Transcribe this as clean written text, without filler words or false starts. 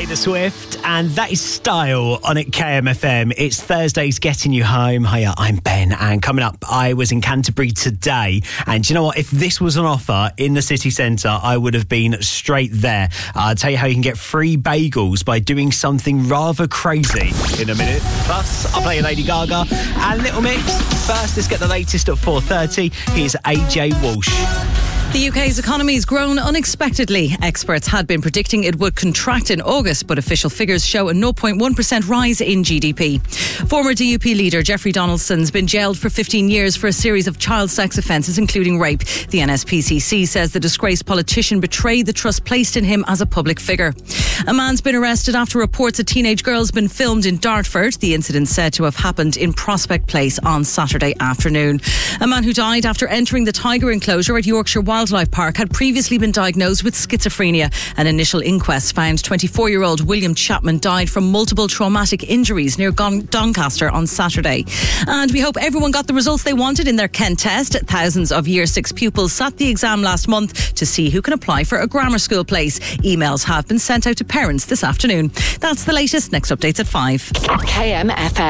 Taylor Swift, and that is Style on at KMFM. It's Thursday's Getting You Home. Hiya, I'm Ben, and coming up, I was in Canterbury today, and do you know what? If this was an offer in the city centre, I would have been straight there. I'll tell you how you can get free bagels by doing something rather crazy in a minute. Plus, I'll play Lady Gaga and Little Mix. First, let's get the latest at 4:30. Here's AJ Walsh. The UK's economy has grown unexpectedly. Experts had been predicting it would contract in August, but official figures show a 0.1% rise in GDP. Former DUP leader Jeffrey Donaldson's been jailed for 15 years for a series of child sex offences, including rape. The NSPCC says the disgraced politician betrayed the trust placed in him as a public figure. A man's been arrested after reports a teenage girl's been filmed in Dartford. The incident said to have happened in Prospect Place on Saturday afternoon. A man who died after entering the tiger enclosure at Yorkshire Wildlife Park had previously been diagnosed with schizophrenia. An initial inquest found 24-year-old William Chapman died from multiple traumatic injuries near Doncaster on Saturday. And we hope everyone got the results they wanted in their Kent test. Thousands of Year 6 pupils sat the exam last month to see who can apply for a grammar school place. Emails have been sent out to parents this afternoon. That's the latest. Next update's at 5. KMFM.